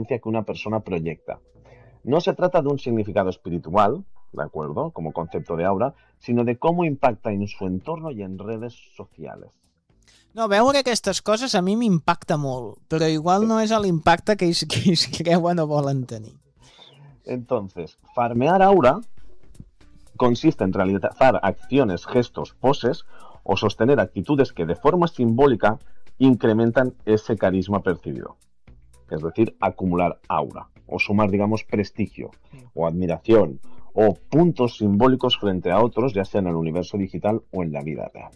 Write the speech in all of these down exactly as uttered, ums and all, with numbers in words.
presencia que una persona proyecta. No se trata de un significado espiritual, ¿de acuerdo?, como concepto de aura, sino de cómo impacta en su entorno y en redes sociales. No, veure aquestes coses a mi m'impacta molt, però igual Sí. no és l'impacte que ells, que ells creuen o volen tenir. Entonces, farmear aura consiste en realizar acciones, gestos, poses o sostener actitudes que de forma simbólica incrementan ese carisma percibido. Es decir, acumular aura o sumar, digamos, prestigio o admiración o puntos simbólicos frente a otros, ya sea en el universo digital o en la vida real.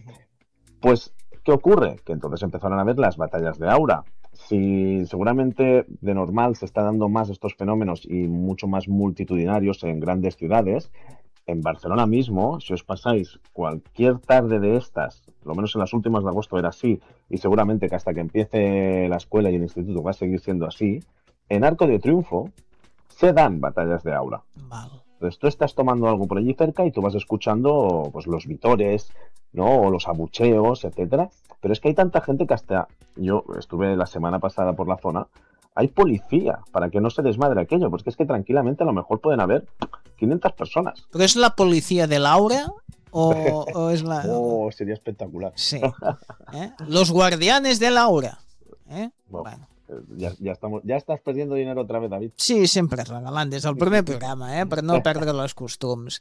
Pues, ¿qué ocurre? Que entonces empezaron a ver las batallas de aura. Si seguramente de normal se está dando más estos fenómenos y mucho más multitudinarios en grandes ciudades, en Barcelona mismo, si os pasáis cualquier tarde de estas, por lo menos en las últimas de agosto era así, y seguramente que hasta que empiece la escuela y el instituto va a seguir siendo así, en Arco de Triunfo se dan batallas de aura. Val. Entonces tú estás tomando algo por allí cerca y tú vas escuchando pues los vitores, ¿no?, o los abucheos, etcétera. Pero es que hay tanta gente que hasta, yo estuve la semana pasada por la zona, hay policía para que no se desmadre aquello, porque es que tranquilamente a lo mejor pueden haber quinientas personas. Però és la policia de l'aura o, o és la... Oh, sería espectacular. Sí. ¿Eh? Los guardianes de l'aura. ¿Eh? Bueno, Bueno. eh, ya, ya, estamos, ya estás perdiendo dinero otra vez, David. Sí, sempre regalant des del primer programa, eh? Per no perdre les costums.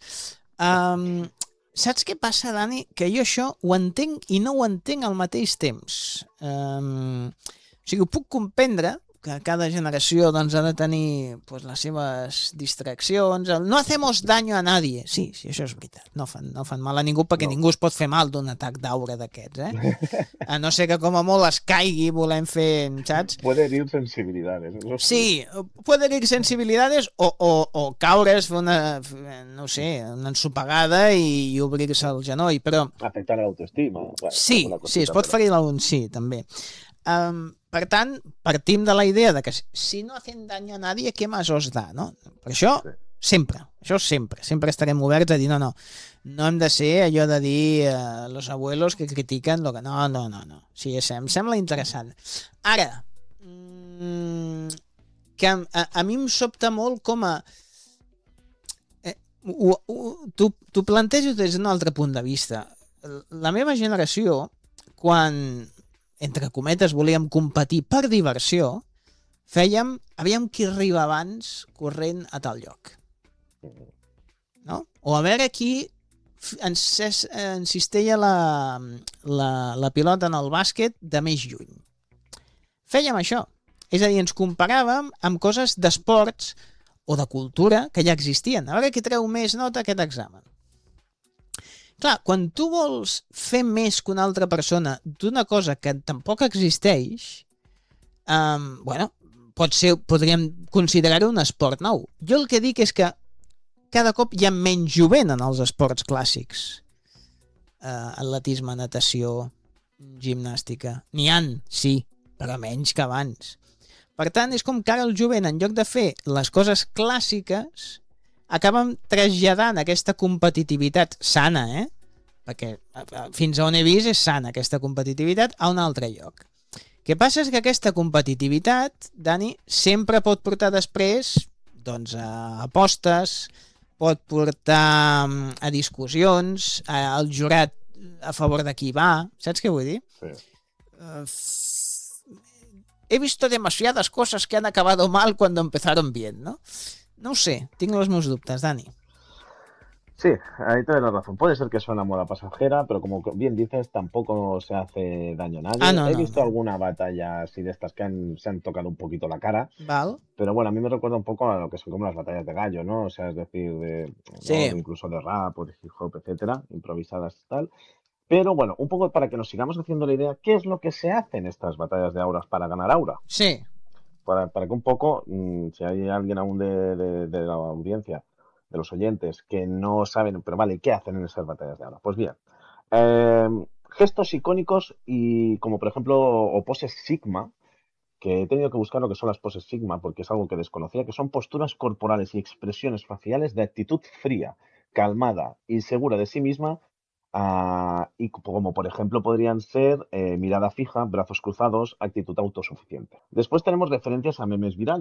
Um, saps què passa, Dani? Que jo això ho entenc i no ho entenc al mateix temps. Um, o sigui, ho puc comprendre que cada generació doncs, ha de tenir pues, les seves distraccions. El no hacemos daño a nadie. Sí, sí, això és veritat. No fan, no fan mal a ningú perquè No. ningú es pot fer mal d'un atac d'aura d'aquests. Eh? A no ser que com a molt es caigui volem fer, saps? Puede herir sensibilidades. Eso Sí, puede herir sensibilidades o, o, o caure's, fer una, no sé, una ensopegada i, i obrir-se el genoll, però Afectar a l'autoestima. Bueno, sí, alguna sí, es cosita, pot però- ferir algun sí, també. Um, per tant, partim de la idea de que si no hacen daño a nadie, ¿qué más os da? No? Per això, Sí. sempre, això sempre, sempre estarem oberts a dir no, no, no hem de ser allò de dir uh, los abuelos que critiquen lo que... No, no, no, no. Sí, és, em sembla interessant. Ara, mm, que a, a, a mi em sobta molt com a... Eh, ho, ho, tu, tu plantejo des d'un altre punt de vista. La meva generació, quan entre cometes volíem competir per diversió, fèiem, aviam qui arriba abans corrent a tal lloc. No? O a veure qui ens, ens cistella la, la, la pilota en el bàsquet de més lluny. Fèiem això. És a dir, ens comparàvem amb coses d'esports o de cultura que ja existien. A veure qui treu més nota a aquest examen. Clar, quan tu vols fer més que una altra persona d'una cosa que tampoc existeix, um, bueno, pot ser, podríem considerar-ho un esport nou. Jo el que dic és que cada cop hi ha menys jovent en els esports clàssics. Uh, atletisme, natació, gimnàstica. N'hi han, sí, però menys que abans. Per tant, és com que ara el jovent, en lloc de fer les coses clàssiques, acaben traslladant aquesta competitivitat sana, eh? Perquè fins a on he vist és sana aquesta competitivitat a un altre lloc. El que passa és que aquesta competitivitat, Dani, sempre pot portar després doncs, a apostes, pot portar a discussions, al jurat a favor de qui va, saps què vull dir? Sí. Uh, he visto demasiadas cosas que han acabado mal cuando empezaron bien, ¿no? No ho sé, tinc els meus dubtes, Dani. Sí, ahí tienes la razón. Puede ser que sea una moda pasajera, pero como bien dices, tampoco se hace daño a nadie. Ah, no, He no, visto no. alguna batalla así de estas que han, se han tocado un poquito la cara, Val? pero bueno, a mí me recuerda un poco a lo que son como las batallas de gallo, ¿no? O sea, es decir, de, ¿no? Sí. de incluso de rap o de hip hop, etcétera, improvisadas y tal. Pero bueno, un poco para que nos sigamos haciendo la idea, ¿qué es lo que se hace en estas batallas de auras para ganar aura? Sí. Para, para que un poco, mmm, si hay alguien aún de, de, de la audiencia, de los oyentes, que no saben, pero vale, ¿qué hacen en esas batallas de aura? Pues bien, eh, gestos icónicos y como por ejemplo, o poses sigma, que he tenido que buscar lo que son las poses sigma porque es algo que desconocía, que son posturas corporales y expresiones faciales de actitud fría, calmada y segura de sí misma, uh, y como por ejemplo podrían ser eh, mirada fija, brazos cruzados, actitud autosuficiente. Después tenemos referencias a memes virales.